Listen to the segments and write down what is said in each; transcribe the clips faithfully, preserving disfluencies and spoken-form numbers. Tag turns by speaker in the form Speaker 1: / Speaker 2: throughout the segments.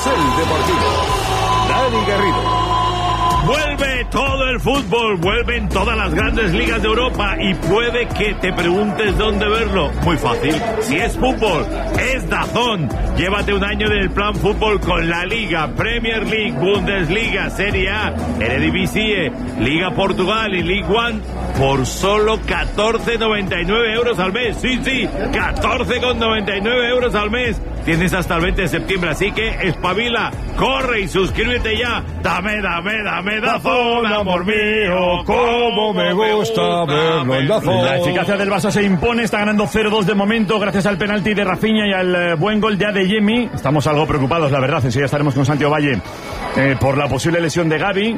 Speaker 1: Carrusel Deportivo. Dani Garrido.
Speaker 2: Vuelve todo el fútbol, vuelven todas las grandes ligas de Europa y puede que te preguntes dónde verlo. Muy fácil, si es fútbol, es DAZN. Llévate un año del plan fútbol con la Liga, Premier League, Bundesliga, Serie A, Eredivisie, Liga Portugal y League One por solo catorce con noventa y nueve euros al mes. Sí, sí, catorce con noventa y nueve euros al mes. Tienes hasta el veinte de septiembre, así que espabila, corre y suscríbete ya. Dame, dame, dame DAZN, amor mío, cómo me gusta verlo en DAZN.
Speaker 3: La eficacia del Barça se impone, está ganando cero dos de momento gracias al penalti de Rafinha y al eh, buen gol de Adeyemi. Estamos algo preocupados, la verdad, enseguida estaremos con Santiago Valle eh, por la posible lesión de Gavi.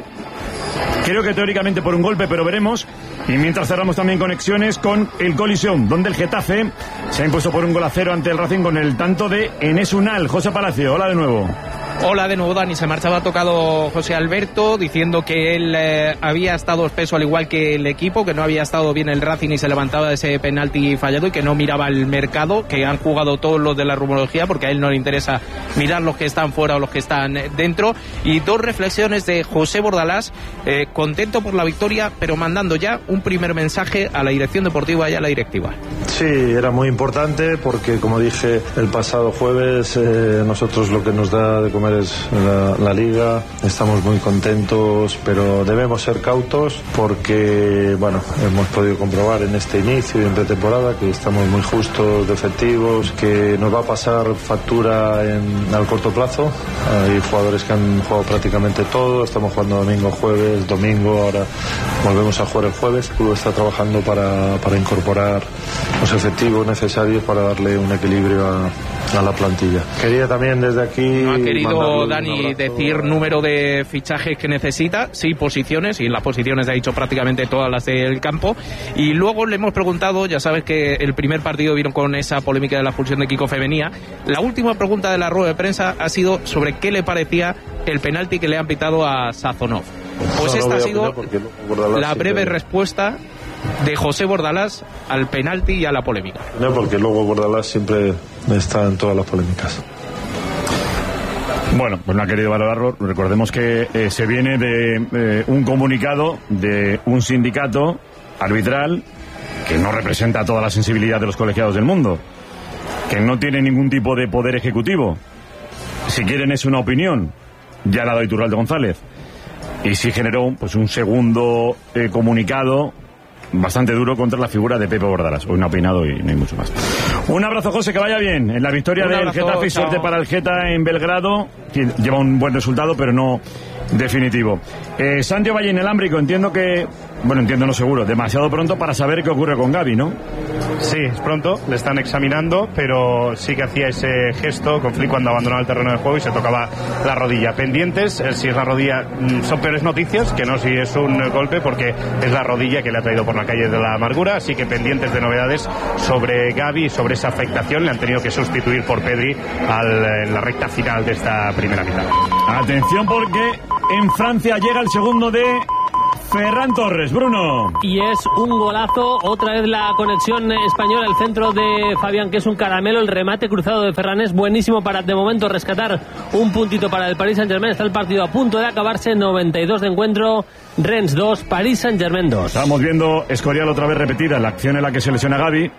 Speaker 3: Creo que teóricamente por un golpe, pero veremos. Y mientras cerramos también conexiones con el Coliseum, donde el Getafe se ha impuesto por un gol a cero ante el Racing con el tanto de Enes Unal. José Palacio, hola de nuevo.
Speaker 4: Hola de nuevo, Dani. Se marchaba tocado José Alberto diciendo que él eh, había estado espeso al igual que el equipo, que no había estado bien el Racing y se levantaba de ese penalti fallado y que no miraba el mercado, que han jugado todos los de la rumorología porque a él no le interesa mirar los que están fuera o los que están dentro. Y dos reflexiones de José Bordalás, eh, contento por la victoria, pero mandando ya un primer mensaje a la dirección deportiva y a la directiva.
Speaker 5: Sí, era muy importante porque, como dije el pasado jueves, eh, nosotros lo que nos da de comer es la, la Liga. Estamos muy contentos, pero debemos ser cautos porque, bueno, hemos podido comprobar en este inicio y en pretemporada que estamos muy justos de efectivos, que nos va a pasar factura en, al corto plazo. Hay jugadores que han jugado prácticamente todo, estamos jugando domingo, jueves, domingo, ahora volvemos a jugar el jueves. El club está trabajando para, para incorporar los efectivos necesarios para darle un equilibrio a, a la plantilla. Quería también desde aquí...
Speaker 4: No ha querido Dani decir número de fichajes que necesita, sí posiciones, y las posiciones ha dicho prácticamente todas las del campo. Y luego le hemos preguntado, ya sabes que el primer partido vino con esa polémica de la expulsión de Kiko Femenía. La última pregunta de la rueda de prensa ha sido sobre qué le parecía el penalti que le han pitado a Sazonov. Pues esta ha sido la breve respuesta de José Bordalás al penalti y a la polémica.
Speaker 5: No, porque luego Bordalás siempre está en todas las polémicas.
Speaker 3: Bueno, pues no ha querido valorarlo. Recordemos que eh, se viene de eh, un comunicado de un sindicato arbitral que no representa toda la sensibilidad de los colegiados del mundo, que no tiene ningún tipo de poder ejecutivo. Si quieren es una opinión, ya la da Iturralde González. Y sí generó pues un segundo eh, comunicado bastante duro contra la figura de Pepe Bordalás. Hoy no ha opinado y no hay mucho más. Un abrazo, José, que vaya bien en la victoria un del abrazo, Getafe y suerte chao. Para el Geta en Belgrado. Lleva un buen resultado, pero no definitivo. Eh, Santiago Valle en el Ámbrico, entiendo que, bueno, entiendo no seguro, demasiado pronto para saber qué ocurre con Gavi, ¿no?
Speaker 6: Sí, es pronto, le están examinando, pero sí que hacía ese gesto con Flick cuando abandonaba el terreno de juego y se tocaba la rodilla. Pendientes, si es la rodilla, son peores noticias, que no si es un golpe, porque es la rodilla que le ha traído por la calle de la amargura, así que pendientes de novedades sobre Gavi y sobre esa afectación. Le han tenido que sustituir por Pedri al, en la recta final de esta primera mitad.
Speaker 3: Atención porque en Francia llega el segundo de Ferran Torres, Bruno.
Speaker 7: Y es un golazo, otra vez la conexión española, el centro de Fabián, que es un caramelo, el remate cruzado de Ferran es buenísimo para de momento rescatar un puntito para el Paris Saint-Germain. Está el partido a punto de acabarse, noventa y dos de encuentro, Rennes dos, Paris Saint-Germain dos.
Speaker 3: Estamos viendo Escorial otra vez repetida, la acción en la que se lesiona Gavi.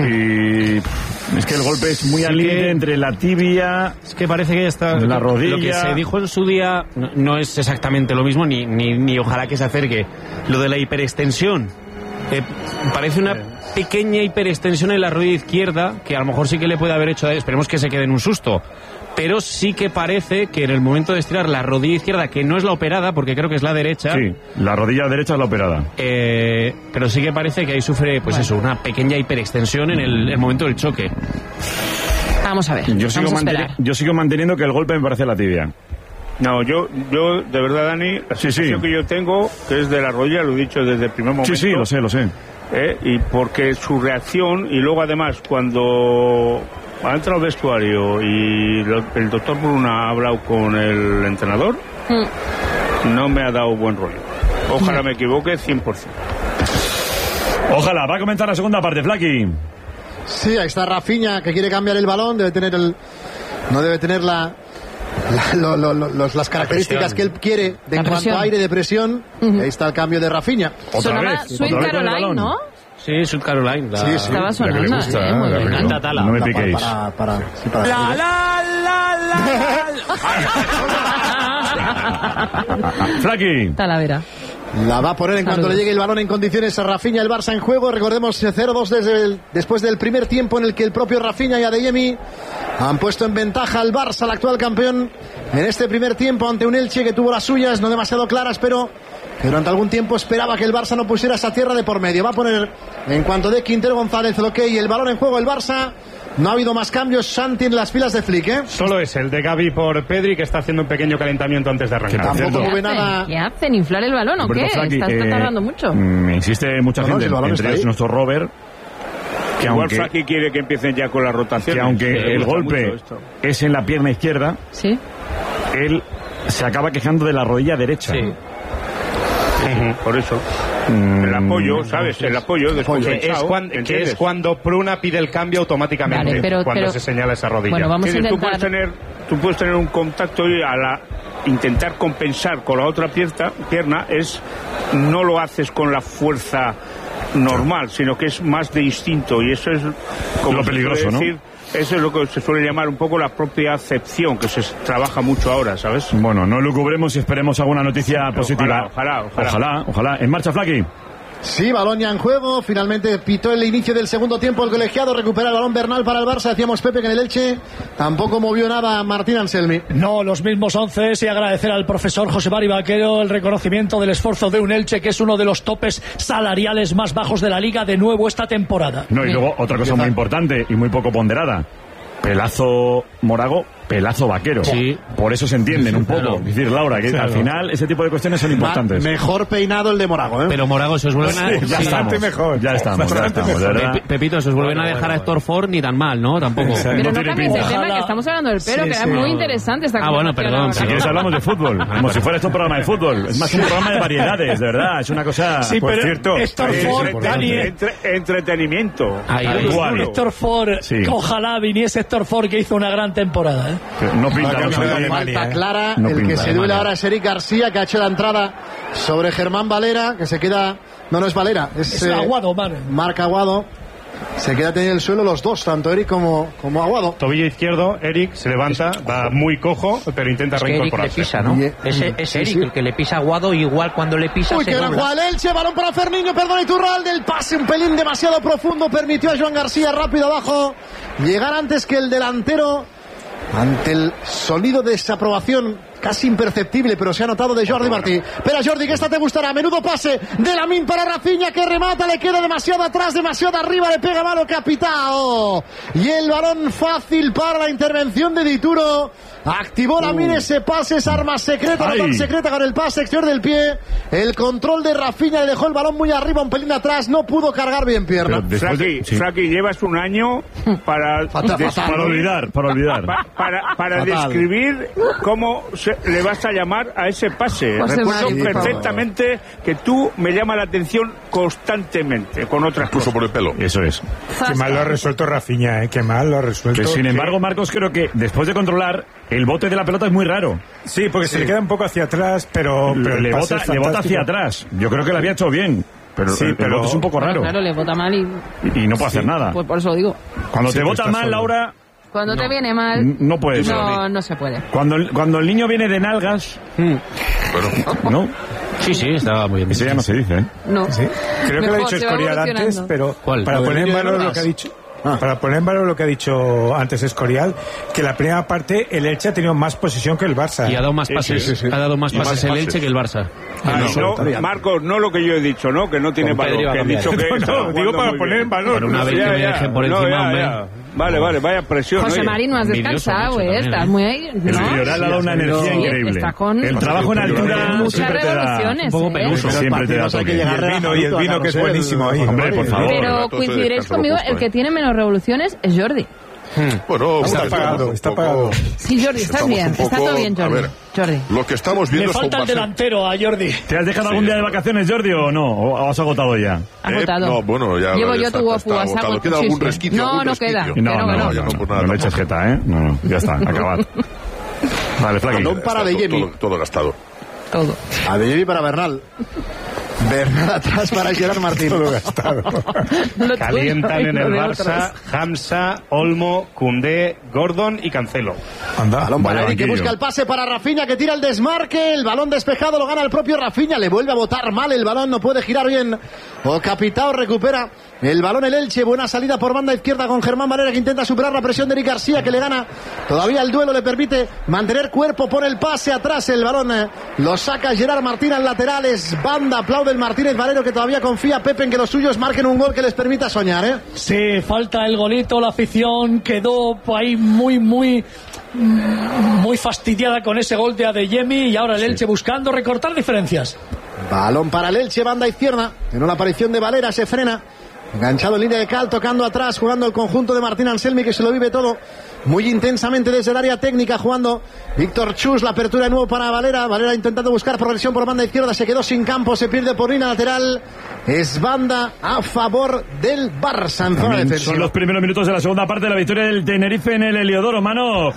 Speaker 3: Y es que el golpe es muy sí al límite entre la tibia,
Speaker 8: es que parece que ya está
Speaker 3: la rodilla.
Speaker 8: Lo que se dijo en su día no, no es exactamente lo mismo, ni, ni, ni ojalá que se acerque. Lo de la hiperextensión, eh, parece una pequeña hiperextensión en la rodilla izquierda, que a lo mejor sí que le puede haber hecho, esperemos que se quede en un susto, pero sí que parece que en el momento de estirar la rodilla izquierda, que no es la operada, porque creo que es la derecha.
Speaker 3: Sí, la rodilla derecha es la operada.
Speaker 8: Eh, pero sí que parece que ahí sufre, pues eso, una pequeña hiperextensión en el, el momento del choque.
Speaker 9: Vamos a ver,
Speaker 3: yo sigo,
Speaker 9: vamos a
Speaker 3: manteni- yo sigo manteniendo que el golpe me parece la tibia.
Speaker 2: No, yo, yo de verdad, Dani, la
Speaker 3: sí,
Speaker 2: sensación
Speaker 3: sí.
Speaker 2: que yo tengo, que es de la rodilla, lo he dicho desde el primer momento.
Speaker 3: Sí, sí, lo sé, lo sé.
Speaker 2: Eh, y porque su reacción, y luego además cuando ha entrado al vestuario y lo, el doctor Bruna ha hablado con el entrenador, mm. no me ha dado buen rollo. Ojalá mm. me equivoque cien por ciento.
Speaker 3: Ojalá, va a comenzar la segunda parte, Flaky.
Speaker 10: Sí, ahí está Rafinha, que quiere cambiar el balón, debe tener el... no debe tener la... la, lo, lo, lo, los, las características que él quiere de en cuanto a aire de presión. Uh-huh. Ahí está el cambio de Rafinha.
Speaker 9: Otra Sonaba vez, Sweet otra Caroline, ¿no?
Speaker 8: Sí, Sweet Caroline. La...
Speaker 9: Sí, sí. Estaba sonando,
Speaker 3: gusta,
Speaker 9: eh, muy bien.
Speaker 3: No, no, no me piquéis.
Speaker 10: Para, para, sí, para
Speaker 8: la, la, la,
Speaker 3: la, la. Flaky.
Speaker 9: Talavera.
Speaker 10: La va a poner en Saludos. Cuanto le llegue el balón en condiciones a Rafinha, el Barça en juego. Recordemos cero dos desde el, después del primer tiempo en el que el propio Rafinha y Adeyemi han puesto en ventaja al Barça, el actual campeón, en este primer tiempo ante un Elche que tuvo las suyas, no demasiado claras, pero que durante algún tiempo esperaba que el Barça no pusiera esa tierra de por medio. Va a poner en cuanto de Quintero González, el ok y el balón en juego el Barça. No ha habido más cambios, Santi, en las filas de Flick, ¿eh?
Speaker 6: Solo es el de Gavi por Pedri, que está haciendo un pequeño calentamiento antes de arrancar.
Speaker 10: Tampoco
Speaker 9: ¿Qué,
Speaker 10: ve
Speaker 9: hacen?
Speaker 10: nada...
Speaker 9: ¿Qué hacen? ¿Inflar el balón o qué?
Speaker 3: Flaky,
Speaker 9: está, está
Speaker 3: eh,
Speaker 9: tardando mucho.
Speaker 3: Me insiste mucha
Speaker 10: no,
Speaker 3: gente,
Speaker 10: no, si
Speaker 3: entre ellos nuestro Robert, que
Speaker 2: igual
Speaker 3: aunque,
Speaker 2: Flaky quiere que empiecen ya con las rotaciones.
Speaker 3: que aunque
Speaker 2: sí,
Speaker 3: el golpe es en la pierna izquierda,
Speaker 9: ¿sí?
Speaker 3: Él se acaba quejando de la rodilla derecha.
Speaker 2: Sí. Uh-huh. Por eso mm, el apoyo, ¿sabes? El apoyo
Speaker 6: que es, cuando, que es cuando Pruna pide el cambio automáticamente,
Speaker 9: vale, pero,
Speaker 6: cuando
Speaker 9: pero,
Speaker 6: se señala esa rodilla.
Speaker 9: Bueno, vamos
Speaker 2: sí,
Speaker 9: a intentar...
Speaker 2: tú puedes tener tú puedes tener un contacto y a la intentar compensar con la otra pierna, pierna es no lo haces con la fuerza normal, sino que es más de instinto, y eso es como
Speaker 3: lo peligroso,
Speaker 2: decir,
Speaker 3: ¿no?
Speaker 2: Eso es lo que se suele llamar un poco la propia acepción, que se trabaja mucho ahora, ¿sabes?
Speaker 3: Bueno, no lucubremos y esperemos alguna noticia positiva.
Speaker 2: Ojalá, ojalá,
Speaker 3: ojalá. Ojalá, ojalá. En marcha, Flaky.
Speaker 10: Sí, balón ya en juego. Finalmente pitó el inicio del segundo tiempo el colegiado. Recupera el balón Bernal para el Barça. Decíamos Pepe que en el Elche tampoco movió nada Martín Anselmi.
Speaker 11: No, los mismos once. Y agradecer al profesor José Mari Vaquero el reconocimiento del esfuerzo de un Elche que es uno de los topes salariales más bajos de la Liga de nuevo esta temporada.
Speaker 3: No, y luego otra cosa muy importante y muy poco ponderada. Pelazo Morago, pelazo Vaquero.
Speaker 8: Sí.
Speaker 3: Por eso se entienden un poco.
Speaker 8: Claro.
Speaker 3: Es decir, Laura, que
Speaker 8: Claro.
Speaker 3: al final ese tipo de cuestiones son importantes.
Speaker 10: Va mejor peinado el de Morago, ¿eh?
Speaker 8: Pero Morago, se os vuelven a...
Speaker 3: Sí, ya
Speaker 8: sí.
Speaker 3: estamos.
Speaker 6: mejor.
Speaker 3: Ya estamos, ya estamos. de verdad.
Speaker 8: Pe- Pepito, se os vuelven
Speaker 6: Bueno,
Speaker 8: a dejar
Speaker 6: bueno,
Speaker 8: a Héctor Ford ni tan mal, ¿no? Tampoco.
Speaker 9: Pero
Speaker 3: No
Speaker 9: no,
Speaker 3: tiene
Speaker 9: cambies de
Speaker 3: pinta.
Speaker 9: tema, que estamos hablando del pelo,
Speaker 11: Sí,
Speaker 9: que
Speaker 11: sí.
Speaker 9: era muy interesante esta
Speaker 8: Ah, bueno,
Speaker 9: conversación
Speaker 8: perdón,
Speaker 9: ahora.
Speaker 3: Si quieres hablamos de fútbol, como si fuera esto un programa de fútbol. Es más un programa de variedades, de verdad. Es una cosa...
Speaker 11: Sí,
Speaker 3: por
Speaker 11: pero
Speaker 3: cierto,
Speaker 11: Héctor
Speaker 3: es
Speaker 11: Ford,
Speaker 3: importante.
Speaker 11: Dani,
Speaker 2: Entre- entretenimiento.
Speaker 8: Ahí,
Speaker 3: Tal
Speaker 8: ahí.
Speaker 3: cual.
Speaker 11: Héctor Ford,
Speaker 3: Sí.
Speaker 11: ojalá viniese Héctor Ford, que hizo una gran temporada, ¿eh?
Speaker 3: Pero no pinta, no
Speaker 5: Cambio de
Speaker 3: pinta.
Speaker 5: Alemania,
Speaker 10: Falta
Speaker 5: ¿eh?
Speaker 10: clara.
Speaker 3: No
Speaker 10: el
Speaker 3: pinta,
Speaker 10: que se
Speaker 3: Alemania.
Speaker 10: duele ahora es Eric García, que ha hecho la entrada sobre Germán Valera, que se queda... No, no es Valera, es,
Speaker 11: Es
Speaker 10: eh,
Speaker 11: Aguado, madre.
Speaker 10: Marc Aguado. Se queda teniendo el suelo los dos, tanto Eric como, como Aguado.
Speaker 6: Tobillo izquierdo, Eric se levanta, va muy cojo, pero intenta
Speaker 12: Es que Eric le
Speaker 6: reincorporarse.
Speaker 12: pisa, ¿no?
Speaker 10: Y-
Speaker 12: Ese, es
Speaker 10: sí,
Speaker 12: Eric
Speaker 10: sí.
Speaker 12: el que le pisa a Guado, igual cuando le pisa
Speaker 10: Uy,
Speaker 12: se
Speaker 10: que gran
Speaker 12: dobla.
Speaker 10: jugada el Elche, balón para Ferniño, perdón, Iturralde, el pase un pelín demasiado profundo, permitió a Joan García rápido abajo llegar antes que el delantero, ante el sonido de desaprobación casi imperceptible, pero se ha notado de Jordi Martí. Espera, Jordi, que esta te gustará. Menudo pase de Lamine para Rafinha, que remata, le queda demasiado atrás, demasiado arriba, le pega malo Capitao. Y el balón fácil para la intervención de Dituro. Activó Lamine
Speaker 3: Uh.
Speaker 10: ese pase, es arma secreta,
Speaker 3: Ay.
Speaker 10: no tan secreta con el pase exterior del pie. El control de Rafinha, le dejó el balón muy arriba, un pelín atrás, no pudo cargar bien pierna.
Speaker 3: Pero después de-
Speaker 2: Flaky,
Speaker 3: sí.
Speaker 2: Flaky, llevas un año para,
Speaker 10: Fatal,
Speaker 2: des-
Speaker 10: fatal.
Speaker 3: Para olvidar, para olvidar.
Speaker 2: pa- para, para
Speaker 10: Fatal.
Speaker 2: describir cómo se- le vas a llamar a ese pase.
Speaker 9: José
Speaker 2: Recuerdo
Speaker 9: Mari, por favor.
Speaker 2: perfectamente que tú me llamas la atención constantemente con otras
Speaker 1: Incluso
Speaker 2: cosas.
Speaker 1: por el pelo.
Speaker 3: Eso es.
Speaker 11: Qué mal lo ha resuelto Rafinha, ¿eh? Qué mal lo ha resuelto.
Speaker 3: Que, sin embargo, Marcos, creo que después de controlar, el bote de la pelota es muy raro.
Speaker 11: Sí, porque se le queda un poco hacia atrás, pero, pero
Speaker 3: le,
Speaker 11: el pase
Speaker 3: bota,
Speaker 11: es
Speaker 3: le bota
Speaker 11: fantástico.
Speaker 3: hacia atrás. Yo creo que lo había hecho bien. Pero,
Speaker 11: Sí,
Speaker 3: el, el
Speaker 11: pero-
Speaker 3: bote es un poco raro.
Speaker 9: Claro, le vota mal y
Speaker 3: Y, y no puede hacer nada.
Speaker 9: pues por eso lo digo.
Speaker 3: Cuando
Speaker 11: Sí,
Speaker 3: te
Speaker 11: pero
Speaker 3: bota
Speaker 11: está
Speaker 3: mal,
Speaker 11: solo.
Speaker 3: Laura,
Speaker 9: Cuando te viene mal,
Speaker 3: n- no puedes.
Speaker 9: no, no se puede.
Speaker 3: Cuando, el- cuando el niño viene de nalgas, ¿no?
Speaker 8: Sí, sí, estaba muy bien.
Speaker 3: Eso ya no se dice, ¿eh?
Speaker 9: No.
Speaker 11: Creo que lo ha
Speaker 9: Mejor,
Speaker 11: dicho
Speaker 9: se va
Speaker 11: Escorial antes,
Speaker 9: evolucionando.
Speaker 11: pero
Speaker 8: ¿Cuál?
Speaker 11: para
Speaker 10: Lo del
Speaker 11: poner en
Speaker 10: niño de
Speaker 11: valor lo
Speaker 10: Nalgas.
Speaker 11: que ha dicho,
Speaker 10: Ah.
Speaker 11: para poner en valor lo que ha dicho antes Escorial, que la primera parte el Elche ha tenido más posesión que el Barça.
Speaker 8: Y ha dado más pases,
Speaker 10: sí, sí.
Speaker 8: ha dado más
Speaker 1: Y más
Speaker 8: pases el
Speaker 1: pases.
Speaker 8: Elche que el Barça.
Speaker 2: Ah,
Speaker 10: no,
Speaker 2: no, Marcos, no lo que yo he dicho, ¿no? Que no tiene
Speaker 8: Con
Speaker 2: valor.
Speaker 8: Pedri va a
Speaker 2: Que he
Speaker 8: cambiar.
Speaker 2: dicho que
Speaker 11: No, no,
Speaker 2: estaba
Speaker 11: digo
Speaker 2: jugando
Speaker 11: para
Speaker 2: muy
Speaker 11: poner
Speaker 2: bien.
Speaker 11: en valor.
Speaker 8: Por una vez que me dejen por
Speaker 2: no,
Speaker 8: encima,
Speaker 2: ya,
Speaker 8: hombre.
Speaker 2: ya. Vale, vale, vaya presión.
Speaker 9: José
Speaker 2: oye.
Speaker 9: Mari, no has
Speaker 8: Envidioso
Speaker 9: descansado,
Speaker 8: mucho
Speaker 9: ¿eh?
Speaker 8: también,
Speaker 9: Estás
Speaker 8: ¿eh?
Speaker 9: muy ahí.
Speaker 3: El
Speaker 9: ¿no?
Speaker 3: Villarreal ha dado una energía
Speaker 9: Sí,
Speaker 3: increíble.
Speaker 9: está con-
Speaker 3: El trabajo en altura
Speaker 9: Muchas
Speaker 3: siempre te da...
Speaker 9: revoluciones,
Speaker 3: Un poco
Speaker 9: ¿eh?
Speaker 3: peluso, siempre te da
Speaker 10: partidos hay que
Speaker 3: toque.
Speaker 10: llegar
Speaker 11: Y el vino, y el
Speaker 10: a
Speaker 11: vino que es
Speaker 10: Carrusel,
Speaker 11: buenísimo ahí.
Speaker 3: Hombre, por favor.
Speaker 9: Pero
Speaker 1: Rato se
Speaker 9: coincidiréis
Speaker 1: descansa
Speaker 9: conmigo,
Speaker 1: lo justo,
Speaker 9: el que
Speaker 1: ¿eh?
Speaker 9: tiene menos revoluciones es Jordi.
Speaker 1: Bueno,
Speaker 11: Está
Speaker 1: bueno,
Speaker 11: pagado,
Speaker 1: un
Speaker 11: está
Speaker 1: poco-
Speaker 11: pagado.
Speaker 9: Sí, Jordi, estás
Speaker 1: estamos
Speaker 9: bien.
Speaker 1: un
Speaker 9: Está
Speaker 1: poco-
Speaker 9: todo bien,
Speaker 1: a
Speaker 9: Jordi.
Speaker 1: ver,
Speaker 9: Jordi.
Speaker 1: Lo que estamos
Speaker 11: Le
Speaker 1: viendo son
Speaker 11: falta el
Speaker 1: pases-
Speaker 11: delantero a Jordi.
Speaker 3: ¿Te has dejado algún día de vacaciones, Jordi, o no? ¿O has agotado ya?
Speaker 9: Agotado.
Speaker 1: Eh, no, bueno, ya
Speaker 9: Llevo yo
Speaker 1: está-
Speaker 9: tu
Speaker 1: está
Speaker 9: Guafu,
Speaker 1: agotado.
Speaker 9: saco-
Speaker 1: ¿Queda
Speaker 9: sí,
Speaker 1: algún
Speaker 9: sí.
Speaker 1: resquicio?
Speaker 9: No,
Speaker 1: algún
Speaker 9: no
Speaker 1: resquicio?
Speaker 9: queda.
Speaker 3: No,
Speaker 9: Pero
Speaker 3: no,
Speaker 9: bueno.
Speaker 3: no,
Speaker 1: ya
Speaker 3: no,
Speaker 1: no, pues
Speaker 3: no,
Speaker 1: nada,
Speaker 3: no le eches
Speaker 1: tampoco.
Speaker 3: jeta, ¿eh? No, no, ya está, acabado. Vale, Flaqui.
Speaker 10: Balón para De Jemi.
Speaker 1: Todo, todo gastado.
Speaker 9: Todo.
Speaker 10: A De Jemi para Bernal. Bernal atrás para Gerard Martín.
Speaker 6: Todo gastado. Calientan en el Barça Hamza, Olmo, Koundé, Gordon y Cancelo.
Speaker 10: Anda, balón para
Speaker 3: Vaya
Speaker 10: Eric, que
Speaker 3: banquillo.
Speaker 10: busca el pase para Rafinha, que tira el desmarque. El balón despejado lo gana el propio Rafinha. Le vuelve a botar mal el balón, no puede girar bien. O Capitao recupera el balón el Elche. Buena salida por banda izquierda con Germán Valera, que intenta superar la presión de Eric García, que le gana. Todavía el duelo le permite mantener cuerpo, pone el pase atrás. El balón eh, lo saca Gerard Martín al lateral. Es banda, aplaude el Martínez Valero, que todavía confía Pepe en que los suyos marquen un gol que les permita soñar, ¿eh?
Speaker 11: Sí, falta el golito, la afición quedó ahí muy, muy, muy fastidiada con ese gol de Adeyemi, y ahora el Elche buscando recortar diferencias.
Speaker 10: Balón para el Elche, banda izquierda. En una aparición de Valera se frena. Enganchado en línea de cal, tocando atrás, jugando el conjunto de Martín Anselmi, que se lo vive todo muy intensamente desde el área técnica, jugando Víctor Chus, la apertura de nuevo para Valera. Valera intentando buscar progresión por banda izquierda, se quedó sin campo, se pierde por línea lateral. Es banda a favor del Barça en zona defensiva.
Speaker 3: Son los primeros minutos de la segunda parte de la victoria del Tenerife en el Heliodoro, mano.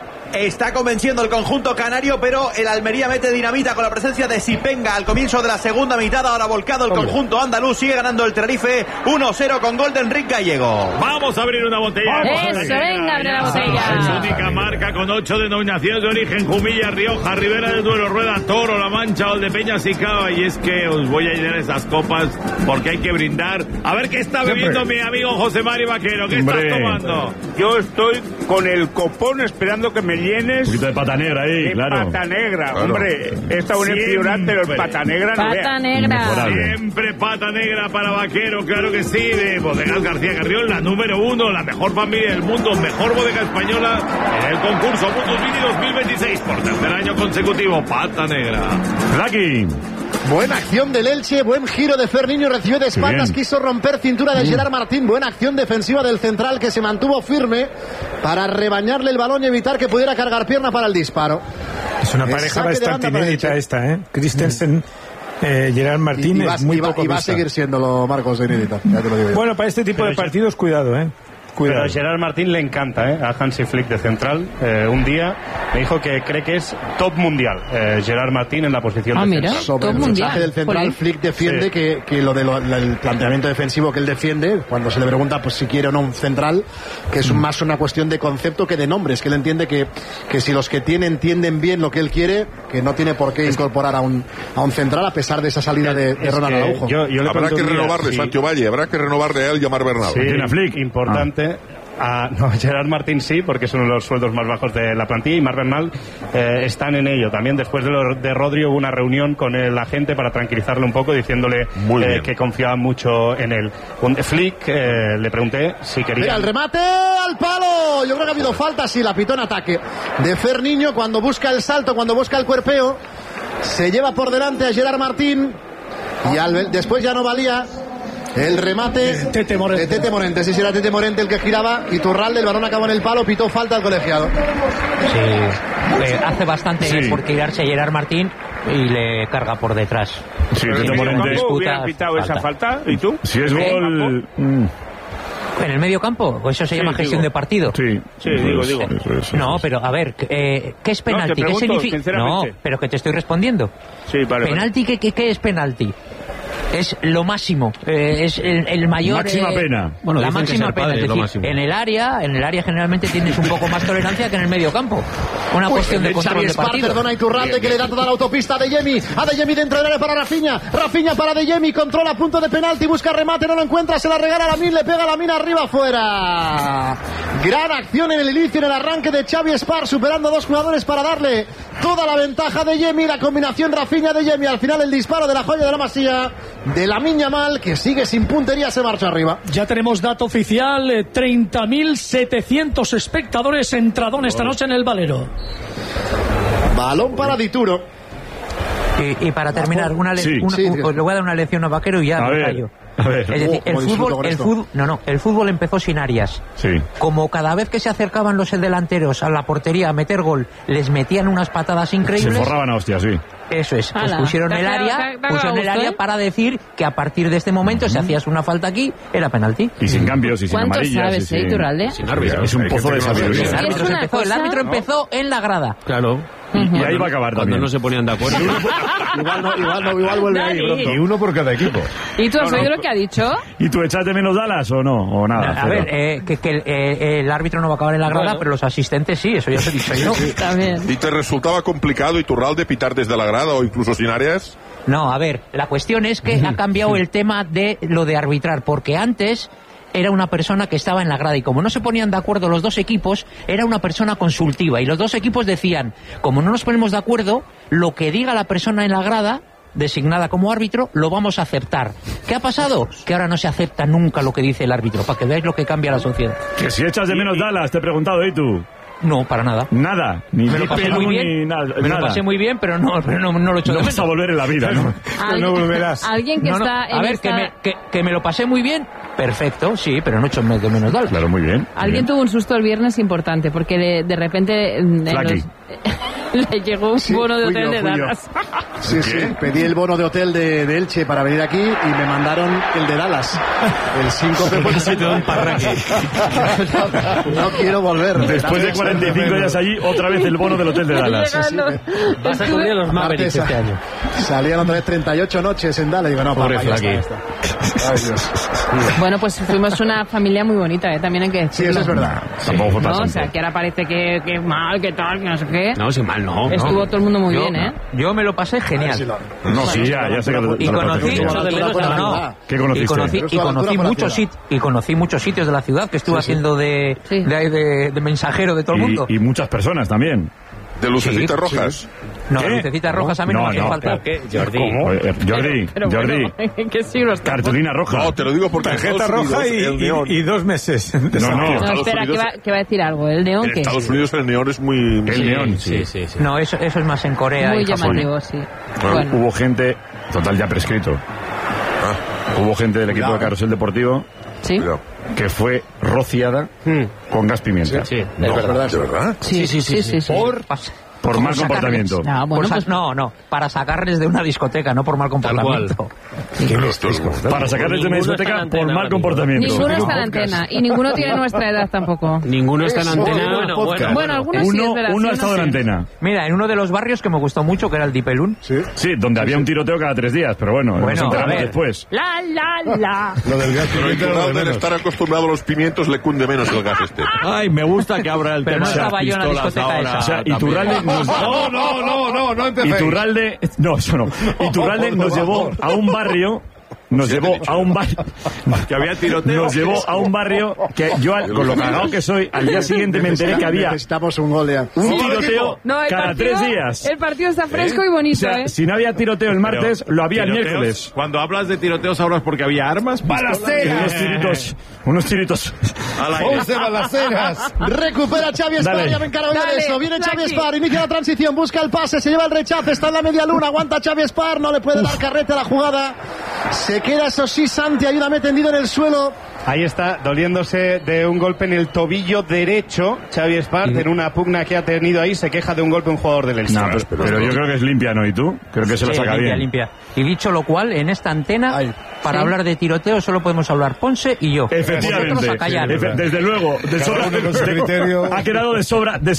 Speaker 13: Está convenciendo el conjunto canario, pero el Almería mete dinamita con la presencia de Sipenga al comienzo de la segunda mitad. Ahora volcado el conjunto andaluz, sigue ganando el Tenerife uno cero con gol de Enrique Gallego.
Speaker 2: Vamos a abrir una botella.
Speaker 9: Eso, venga, abre la botella.
Speaker 2: Es única marca con ocho denominaciones de origen: Jumilla, Rioja, Ribera del Duero, Rueda, Toro, La Mancha, Valdepeñas y Cava. Y es que os voy a llenar esas copas porque hay que brindar. A ver qué está bebiendo mi amigo José Mari Vaquero. ¿Qué
Speaker 3: Hombre.
Speaker 2: estás tomando?
Speaker 14: Yo estoy con el copón esperando que me llenes.
Speaker 3: Un poquito de pata negra ahí,
Speaker 14: de
Speaker 3: claro.
Speaker 14: pata negra,
Speaker 3: Claro.
Speaker 14: hombre. He estado en el Priorat, pero el pata negra no
Speaker 9: Pata
Speaker 14: veas.
Speaker 9: negra.
Speaker 3: Inmejorable.
Speaker 2: Siempre pata negra para Vaquero, claro que sí, de Bodegas García Carrión, la número uno, la mejor familia del mundo, mejor bodega española en el concurso Mundus Vini dos mil veintiséis por tercer año consecutivo. Pata negra.
Speaker 3: Flaqui.
Speaker 10: Buena acción del Elche, buen giro de Ferniño, recibió de espaldas,
Speaker 3: bien.
Speaker 10: quiso romper cintura de Gerard Martín. Buena acción defensiva del central, que se mantuvo firme para rebañarle el balón y evitar que pudiera cargar pierna para el disparo.
Speaker 15: Es una
Speaker 10: El
Speaker 15: pareja
Speaker 10: saque de
Speaker 15: bastante
Speaker 10: banda para el
Speaker 15: inédita
Speaker 10: Elche.
Speaker 15: esta, ¿eh? Christensen, eh, Gerard
Speaker 10: Y,
Speaker 15: Martín
Speaker 10: y va,
Speaker 15: es muy
Speaker 10: y va-
Speaker 15: poco
Speaker 10: y va a
Speaker 15: vista.
Speaker 10: seguir siéndolo, Marcos, de inédita, ya te lo digo yo.
Speaker 15: Bueno, para este tipo de partidos, cuidado, ¿eh? Cuidado.
Speaker 6: Pero a Gerard Martín le encanta, ¿eh? A Hansi Flick de central. Eh, un día me dijo que cree que es top mundial. Eh, Gerard Martín en la posición
Speaker 9: Ah,
Speaker 6: de
Speaker 9: mira.
Speaker 6: central.
Speaker 10: Sobre
Speaker 9: Top
Speaker 10: el
Speaker 9: mundial.
Speaker 10: mensaje del central,
Speaker 9: Jolín.
Speaker 10: Flick defiende
Speaker 6: Sí.
Speaker 10: que, que lo del planteamiento defensivo que él defiende, cuando se le pregunta pues si quiere o no un central, que es un- más una cuestión de concepto que de nombres, que él entiende que, que si los que tiene entienden bien lo que él quiere, que no tiene por qué incorporar a un, a un central a pesar de esa salida de, de
Speaker 6: Es
Speaker 10: Ronald
Speaker 6: que
Speaker 10: Araujo.
Speaker 6: yo- yo le
Speaker 1: Habrá
Speaker 6: pregunto
Speaker 1: que
Speaker 6: un día
Speaker 1: renovarle,
Speaker 6: si-
Speaker 1: Santiago Valle, habrá que renovarle a él y a Mar Bernal.
Speaker 6: Sí,
Speaker 3: ¿Tiene a Flick?
Speaker 6: importante. Ah, no, Gerard Martín sí, porque son los sueldos más bajos de la plantilla, y Mar Bernal eh, están en ello. También después de, lo, de Rodri hubo una reunión con el agente para tranquilizarle un poco, diciéndole
Speaker 1: Muy
Speaker 6: eh,
Speaker 1: bien.
Speaker 6: que confiaba mucho en él. Un, Flick, eh, le pregunté si quería...
Speaker 10: Mira, el remate al palo. Yo creo que ha habido falta, sí, la pitó en ataque de Ferniño cuando busca el salto, cuando busca el cuerpeo. Se lleva por delante a Gerard Martín y al, después ya no valía el remate
Speaker 11: Tete Morente.
Speaker 10: de Tete Morente. Sí, sí, era Tete Morente el que giraba y Turralde, el balón acabó en el palo, pitó falta al colegiado.
Speaker 12: Sí, eh, hace bastante
Speaker 3: Sí.
Speaker 12: por tirarse Gerard Martín y le carga por detrás.
Speaker 3: Sí,
Speaker 14: Pero
Speaker 3: Tete
Speaker 14: en el
Speaker 3: Morente.
Speaker 14: campo hubiera
Speaker 12: Disputas,
Speaker 14: pitado esa
Speaker 12: falta.
Speaker 14: falta. ¿Y tú?
Speaker 3: Si es
Speaker 14: ¿En el
Speaker 3: gol.
Speaker 14: campo?
Speaker 3: mm,
Speaker 12: En el medio campo, eso se
Speaker 14: Sí,
Speaker 12: llama gestión
Speaker 14: digo.
Speaker 12: de partido.
Speaker 3: Sí,
Speaker 14: Sí, digo, digo.
Speaker 3: Eso es, eso
Speaker 12: No,
Speaker 3: es.
Speaker 12: pero a ver, eh, ¿qué es penalti?
Speaker 14: te
Speaker 12: ¿Qué
Speaker 14: pregunto,
Speaker 12: significa? No,
Speaker 14: sinceramente.
Speaker 12: pero que te estoy respondiendo.
Speaker 14: Sí, vale. vale.
Speaker 12: Penalti, ¿qué, qué, qué es penalti? Es lo máximo, eh, es el, el mayor...
Speaker 3: Máxima
Speaker 12: eh,
Speaker 3: pena.
Speaker 8: Bueno,
Speaker 12: la
Speaker 8: dicen que
Speaker 12: máxima
Speaker 8: es el
Speaker 12: pena,
Speaker 8: padre,
Speaker 12: es
Speaker 8: lo
Speaker 12: decir,
Speaker 8: máximo.
Speaker 12: en el área, en el área generalmente tienes un poco más tolerancia que en el medio campo. Una
Speaker 10: Uy,
Speaker 12: cuestión de
Speaker 10: Xavi
Speaker 12: control de
Speaker 10: Espar,
Speaker 12: partido.
Speaker 10: perdona, Iturralde, que le da toda la autopista a De Jemi. A De Jemi dentro del área para Rafinha. Rafinha para De Jemi, controla punto de penalti, busca remate, no lo encuentra, se la regala a Lamin, le pega a Lamin arriba, fuera. Gran acción en el inicio, en el arranque de Xavi Espar, superando a dos jugadores para darle toda la ventaja a De Jemi. La combinación Rafinha-De Jemi, al final el disparo de la joya de la Masía, de Lamine Yamal, que sigue sin puntería, se marcha arriba.
Speaker 11: Ya tenemos dato oficial, eh, treinta mil setecientos espectadores entradón esta noche en el Valero.
Speaker 10: Balón para Dituro.
Speaker 12: Y, y para terminar, una le-
Speaker 10: Sí.
Speaker 12: una-
Speaker 10: Sí,
Speaker 12: un-
Speaker 10: tío.
Speaker 12: le voy a dar una lección a Vaquero y ya
Speaker 3: A
Speaker 12: me
Speaker 3: ver.
Speaker 12: callo.
Speaker 3: A ver.
Speaker 12: Es decir,
Speaker 10: Oh,
Speaker 12: el
Speaker 10: cómo disfruto
Speaker 12: fútbol,
Speaker 10: con
Speaker 12: el
Speaker 10: esto.
Speaker 12: fútbol, no, no, el fútbol empezó sin Arias.
Speaker 3: Sí.
Speaker 12: Como cada vez que se acercaban los delanteros a la portería a meter gol, les metían unas patadas increíbles.
Speaker 3: Se forraban a hostias, sí.
Speaker 12: Eso es, pues
Speaker 7: Ala,
Speaker 12: pusieron
Speaker 7: te ha
Speaker 12: el
Speaker 7: quedado-
Speaker 12: área,
Speaker 7: te ha- te ha
Speaker 12: pusieron el
Speaker 7: quedado
Speaker 12: área
Speaker 7: gusto, ¿eh?
Speaker 12: para decir que a partir de este momento, si hacías una falta aquí, era penalti.
Speaker 3: Y sin cambios y sin
Speaker 9: ¿Cuánto
Speaker 3: amarillas.
Speaker 9: sabes,
Speaker 3: y sin...
Speaker 9: eh, Iturralde?
Speaker 8: Sin árbitro.
Speaker 3: Es un
Speaker 1: Hay
Speaker 3: pozo
Speaker 1: gente
Speaker 3: de
Speaker 1: que no sabe.
Speaker 3: sabiduría.
Speaker 12: El
Speaker 9: Es
Speaker 12: árbitro, se
Speaker 9: una
Speaker 12: empezó, el
Speaker 9: cosa-
Speaker 12: árbitro empezó en la grada.
Speaker 8: Claro.
Speaker 3: Y ahí va a acabar
Speaker 8: Cuando
Speaker 3: también.
Speaker 8: no se ponían de acuerdo.
Speaker 10: Igual no, igual no, igual vuelve ahí
Speaker 9: Dani.
Speaker 10: pronto.
Speaker 15: Y uno por cada equipo.
Speaker 9: ¿Y tú has oído lo que ha dicho?
Speaker 3: ¿Y tú echaste menos Dallas o no? ¿O nada?
Speaker 12: A ver, eh, que, que el, eh, el árbitro no va a acabar en la grada,
Speaker 9: Bueno.
Speaker 12: pero los asistentes sí, eso ya te he dicho yo.
Speaker 9: También.
Speaker 1: ¿Y te resultaba complicado, Iturralde, pitar desde la grada o incluso sin áreas?
Speaker 12: No, a ver, la cuestión es que ha cambiado el tema de lo de arbitrar, porque antes era una persona que estaba en la grada y como no se ponían de acuerdo los dos equipos, era una persona consultiva y los dos equipos decían, como no nos ponemos de acuerdo, lo que diga la persona en la grada designada como árbitro, lo vamos a aceptar. ¿Qué ha pasado? Que ahora no se acepta nunca lo que dice el árbitro, para que veáis lo que cambia la sociedad.
Speaker 3: Que si echas de menos Dallas, te he preguntado, ¿y tú?
Speaker 12: No, para nada.
Speaker 3: Nada. Ni
Speaker 12: Me lo pasé
Speaker 3: Pelú,
Speaker 12: muy
Speaker 3: ni
Speaker 12: bien,
Speaker 3: nada.
Speaker 12: me lo
Speaker 3: nada.
Speaker 12: pasé muy bien, pero no, pero no, no lo he hecho
Speaker 3: No
Speaker 12: de
Speaker 3: vas a
Speaker 12: menos.
Speaker 3: volver en la vida, ¿no?
Speaker 9: Alguien-
Speaker 15: No volverás.
Speaker 9: Alguien que
Speaker 12: No, no,
Speaker 9: está
Speaker 12: a
Speaker 9: en
Speaker 12: ver,
Speaker 9: esta...
Speaker 12: que, me, que, que me lo pasé muy bien, perfecto, sí, pero no he hecho de menos Dallas.
Speaker 3: Claro, muy bien.
Speaker 9: Alguien tuvo un susto el viernes importante, porque de, de repente en
Speaker 3: Flaky.
Speaker 9: los- le llegó un
Speaker 10: Sí,
Speaker 9: bono de
Speaker 10: fui
Speaker 9: hotel
Speaker 10: yo,
Speaker 9: de
Speaker 10: fui yo.
Speaker 9: Dallas.
Speaker 10: Sí, sí, pedí el bono de hotel de, de Elche para venir aquí y me mandaron el de Dallas. El síncope por No quiero volver.
Speaker 3: Después de cuarenta y cinco días allí, otra vez el bono del hotel de Dallas.
Speaker 9: Llegando.
Speaker 7: Vas a cubrir a los Mavericks
Speaker 10: Martes,
Speaker 7: este año.
Speaker 10: Salían otra vez treinta y ocho noches en Dallas. Digo, no,
Speaker 8: Pobre
Speaker 10: papá, ya está,
Speaker 8: Flaky.
Speaker 10: ya está. Ay, Dios.
Speaker 9: Bueno, pues fuimos una familia muy bonita, ¿eh? También hay que
Speaker 10: Sí,
Speaker 9: decirlo.
Speaker 10: eso es verdad.
Speaker 3: Tampoco fue
Speaker 9: No,
Speaker 3: tan
Speaker 9: o sea,
Speaker 3: santo.
Speaker 9: que ahora parece que, que mal, que tal, que no sé qué.
Speaker 8: No, sin mal, no.
Speaker 9: Estuvo
Speaker 8: no.
Speaker 9: todo el mundo muy
Speaker 12: Yo,
Speaker 9: bien, ¿eh?
Speaker 12: yo me lo pasé
Speaker 10: A ver si
Speaker 12: genial.
Speaker 10: lo-
Speaker 3: No, sí, ya, ya sé que te-
Speaker 12: Y
Speaker 3: te lo
Speaker 12: conocí,
Speaker 3: pareció.
Speaker 10: Mucho de menos
Speaker 12: no,
Speaker 10: la
Speaker 12: no.
Speaker 10: ciudad.
Speaker 3: ¿Qué
Speaker 12: Y
Speaker 3: conociste?
Speaker 12: conocí,
Speaker 10: Pero
Speaker 12: y
Speaker 10: es una
Speaker 12: conocí
Speaker 10: altura por la
Speaker 12: muchos
Speaker 10: ciudad.
Speaker 12: sit- y conocí muchos sitios de la ciudad que estuve
Speaker 10: Sí, sí.
Speaker 12: haciendo de,
Speaker 9: Sí.
Speaker 12: de, de- de mensajero de todo el mundo.
Speaker 3: Y, y muchas personas también.
Speaker 1: ¿De lucecitas
Speaker 12: Sí,
Speaker 1: rojas?
Speaker 12: No,
Speaker 3: ¿Qué?
Speaker 12: lucecitas rojas a mí no,
Speaker 3: No,
Speaker 12: me hacían
Speaker 3: no,
Speaker 12: falta.
Speaker 3: pero
Speaker 8: Jordi.
Speaker 3: ¿Cómo? Eh, Jordi,
Speaker 9: Pero
Speaker 3: Jordi,
Speaker 9: bueno, ¿en qué siglo estamos?
Speaker 3: cartulina roja.
Speaker 1: No, te lo digo porque en
Speaker 15: Tarjeta
Speaker 1: Estados
Speaker 15: roja y,
Speaker 1: Unidos el neón-
Speaker 15: y- y dos meses. de
Speaker 3: No, no.
Speaker 15: sanción.
Speaker 9: No,
Speaker 1: Estados
Speaker 9: espera, que
Speaker 1: Unidos-
Speaker 9: va, que va a decir algo. ¿El neón
Speaker 1: En
Speaker 9: qué?
Speaker 1: Estados Unidos el neón es muy...
Speaker 3: El neón,
Speaker 8: Sí, sí, sí.
Speaker 12: No, eso, eso es más en Corea
Speaker 9: Muy
Speaker 12: y Japón.
Speaker 9: llamativo, sí.
Speaker 3: Bueno,
Speaker 9: Bueno,
Speaker 3: Hubo gente, total ya prescrito. Hubo gente del equipo de Carrusel Deportivo
Speaker 9: ¿sí?
Speaker 1: Cuidado.
Speaker 3: que fue rociada con gas pimienta.
Speaker 8: Sí.
Speaker 1: No,
Speaker 10: Es verdad.
Speaker 1: ¿de verdad?
Speaker 9: Sí, sí, sí. sí, sí.
Speaker 12: Por, pas-
Speaker 3: Por
Speaker 12: por
Speaker 3: mal
Speaker 12: sacarles-
Speaker 3: comportamiento.
Speaker 9: Ah, bueno,
Speaker 12: por sa-
Speaker 9: pues-
Speaker 12: no, no, para sacarles de una discoteca, no por mal comportamiento.
Speaker 1: Pero esto es-
Speaker 3: Para sacarles de una
Speaker 7: Ninguno está en
Speaker 3: discoteca
Speaker 7: antena,
Speaker 3: por mal
Speaker 7: Dani.
Speaker 3: comportamiento.
Speaker 9: Ninguno está en antena y ninguno tiene nuestra edad tampoco.
Speaker 8: Ninguno está en
Speaker 10: Eso,
Speaker 8: antena.
Speaker 10: bueno, bueno.
Speaker 9: Bueno, algunos sí,
Speaker 3: Uno,
Speaker 9: es verdad.
Speaker 3: uno
Speaker 9: sí,
Speaker 3: ha estado
Speaker 9: no
Speaker 3: en
Speaker 9: sé.
Speaker 3: antena.
Speaker 12: Mira, en uno de los barrios que me gustó mucho, que era el Dipelún.
Speaker 10: Sí.
Speaker 3: Sí, donde había un tiroteo cada tres días, pero bueno, nos
Speaker 12: Bueno,
Speaker 3: enteramos
Speaker 12: a ver.
Speaker 3: después.
Speaker 9: La, la, la.
Speaker 15: Lo del gas
Speaker 1: Pero
Speaker 15: pimienta, lo de
Speaker 1: Iturralde, al
Speaker 15: menos.
Speaker 1: estar acostumbrado a los pimientos, le cunde menos el gas este.
Speaker 8: Ay, me gusta que abra el
Speaker 12: Pero
Speaker 8: tema
Speaker 12: no
Speaker 8: de las
Speaker 12: estaba yo en la
Speaker 8: pistolas
Speaker 12: discoteca
Speaker 8: ahora
Speaker 12: esa.
Speaker 3: O sea,
Speaker 8: también.
Speaker 3: Iturralde nos...
Speaker 15: No, no, no, no, no empecéis.
Speaker 3: Iturralde... No, eso no. Iturralde
Speaker 15: por
Speaker 3: nos llevó
Speaker 15: favor.
Speaker 3: a un barrio... Nos llevó a un barrio...
Speaker 8: Que había tiroteo.
Speaker 3: Nos llevó a un barrio que yo, al- con lo cagado que soy, al día siguiente me enteré que había
Speaker 10: Necesitamos un gol ya.
Speaker 3: un tiroteo
Speaker 9: No, el
Speaker 3: cada
Speaker 9: partido,
Speaker 3: tres días.
Speaker 9: El partido está fresco y
Speaker 3: O
Speaker 9: bonito,
Speaker 3: sea,
Speaker 9: ¿eh?
Speaker 3: si no había tiroteo el martes, lo había el
Speaker 2: Tiroteos,
Speaker 3: miércoles.
Speaker 2: Cuando hablas de tiroteos, hablas porque había armas.
Speaker 3: Unos tiritos, unos tiritos.
Speaker 2: Al aire.
Speaker 15: once balaceras.
Speaker 10: Recupera Xavi Espar,
Speaker 3: Dale.
Speaker 10: ya me encargo yo de
Speaker 9: Dale,
Speaker 10: eso. Viene Xavi
Speaker 9: Flaky.
Speaker 10: Espar, inicia la transición, busca el pase, se lleva el rechace, está en la media luna, aguanta Xavi Espar, no le puede dar carrete a la jugada. Se queda, eso sí, Santi, ayúdame tendido en el suelo.
Speaker 6: Ahí está, doliéndose de un golpe en el tobillo derecho. Xavi Espart, en una pugna que ha tenido ahí, se queja de un golpe un jugador del Elche.
Speaker 3: No, pero, pero yo creo que es limpia, ¿no? ¿Y tú? Creo que se la
Speaker 12: Sí,
Speaker 3: saca
Speaker 12: limpia,
Speaker 3: bien.
Speaker 12: limpia. Y dicho lo cual, en esta antena,
Speaker 10: Ay.
Speaker 12: para
Speaker 9: Sí.
Speaker 12: hablar de tiroteo, solo podemos hablar Ponce y yo.
Speaker 3: Efectivamente.
Speaker 12: Vosotros a callar.
Speaker 3: Efe- desde luego, de
Speaker 15: Cada
Speaker 3: sobra,
Speaker 15: uno con su criterio.
Speaker 3: ha quedado de sobra, de